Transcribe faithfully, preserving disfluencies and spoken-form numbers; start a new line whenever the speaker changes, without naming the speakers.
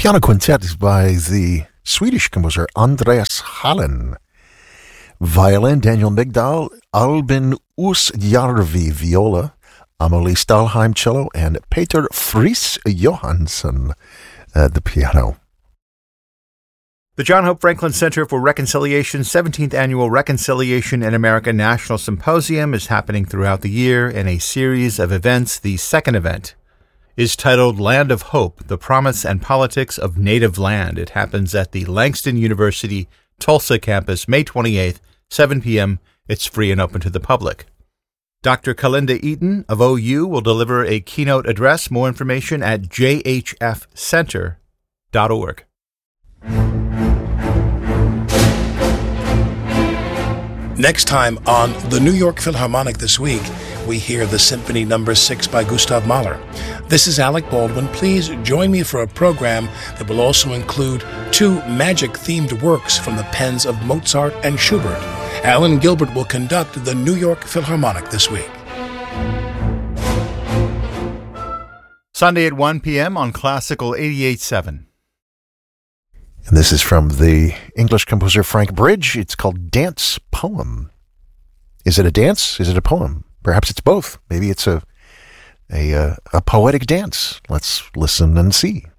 piano quintet by the Swedish composer Andreas Hallen. Violin, Daniel Migdal, Albin Usjärvi, viola, Amelie Stalheim, cello, and Peter Friis Johansson at the piano.
The John Hope Franklin Center for Reconciliation's seventeenth Annual Reconciliation in America National Symposium is happening throughout the year in a series of events. The second event is titled Land of Hope, The Promise and Politics of Native Land. It happens at the Langston University Tulsa campus, May twenty-eighth, seven p.m. It's free and open to the public. Doctor Kalinda Eaton of O U will deliver a keynote address. More information at j h f center dot org.
Next time on the New York Philharmonic this week, we hear the Symphony Number six by Gustav Mahler. This is Alec Baldwin. Please join me for a program that will also include two magic-themed works from the pens of Mozart and Schubert. Alan Gilbert will conduct the New York Philharmonic this week.
Sunday at one p.m. on Classical eighty-eight point seven.
And this is from the English composer Frank Bridge. It's called Dance Poem. Is it a dance? Is it a poem? Perhaps it's both. Maybe it's a a, uh, a poetic dance. Let's listen and see.